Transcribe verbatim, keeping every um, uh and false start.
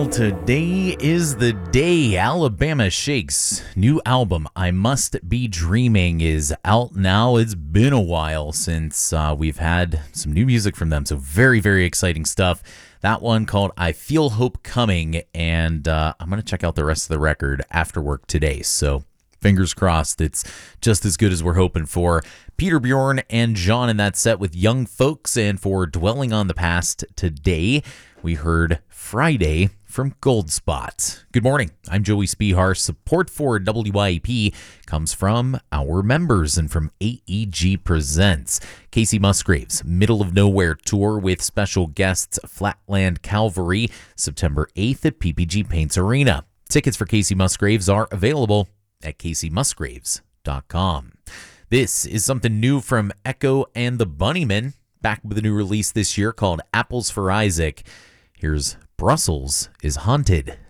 Well, today is the day Alabama Shakes' new album, I Must Be Dreaming, is out now. It's been a while since uh, we've had some new music from them, so very, very exciting stuff. That one called I Feel Hope Coming, and uh, I'm going to check out the rest of the record after work today, so fingers crossed it's just as good as we're hoping for. Peter Bjorn and John in that set with Young Folks, and for Dwelling on the Past today, we heard Friday from Goldspot. Good morning. I'm Joey Spihar. Support for W I E P comes from our members and from A E G Presents. Casey Musgraves' Middle of Nowhere tour with special guests Flatland Calvary, September eighth at P P G Paints Arena. Tickets for Casey Musgraves are available at casey musgraves dot com. This is something new from Echo and the Bunnymen, back with a new release this year called Apples for Isaac. Here's Brussels is Haunted.